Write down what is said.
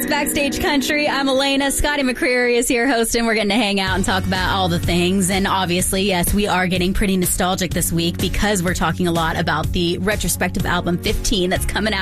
Backstage Country. I'm Elena. Scotty McCreery is here hosting. We're getting to hang out and talk about all the things. And obviously, yes, we are getting pretty nostalgic this week because we're talking a lot about the retrospective album 15 that's coming out